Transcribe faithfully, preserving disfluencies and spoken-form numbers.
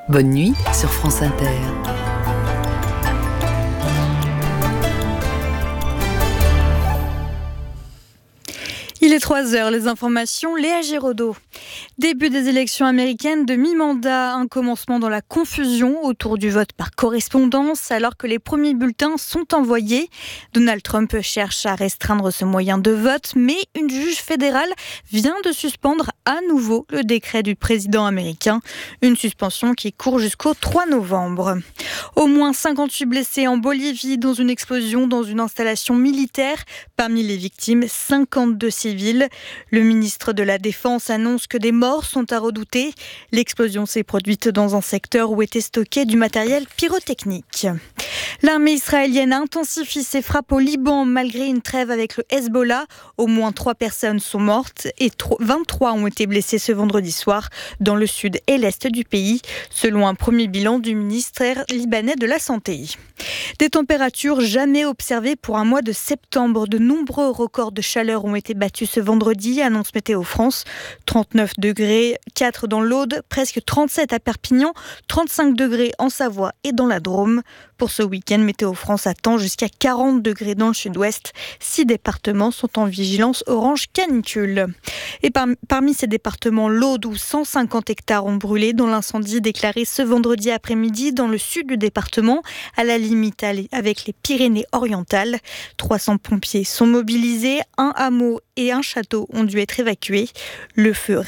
Bonne nuit sur France Inter. Il est trois heures, les informations, Léa Giraudot. Début des élections américaines de mi-mandat, un commencement dans la confusion autour du vote par correspondance alors que les premiers bulletins sont envoyés. Donald Trump cherche à restreindre ce moyen de vote, mais une juge fédérale vient de suspendre à nouveau le décret du président américain. Une suspension qui court jusqu'au trois novembre. Au moins cinquante-huit blessés en Bolivie dans une explosion dans une installation militaire. Parmi les victimes, cinquante-deux civils. Le ministre de la Défense annonce que des morts sont à redouter. L'explosion s'est produite dans un secteur où était stocké du matériel pyrotechnique. L'armée israélienne intensifie ses frappes au Liban malgré une trêve avec le Hezbollah. Au moins trois personnes sont mortes et vingt-trois ont été blessées ce vendredi soir dans le sud et l'est du pays, selon un premier bilan du ministère libanais de la Santé. Des températures jamais observées pour un mois de septembre. De nombreux records de chaleur ont été battus ce vendredi, annonce Météo France. trente-neuf degrés, quatre dans l'Aude, presque trente-sept à Perpignan, trente-cinq degrés en Savoie et dans la Drôme. Pour ce week-end, Météo France attend jusqu'à quarante degrés dans le sud-ouest. Six départements sont en vigilance orange canicule. Et par, parmi ces départements, l'Aude où cent cinquante hectares ont brûlé dans l'incendie déclaré ce vendredi après-midi dans le sud du département, à la limite avec les Pyrénées-Orientales. trois cents pompiers sont mobilisés, un hameau et un château ont dû être évacués. Le feu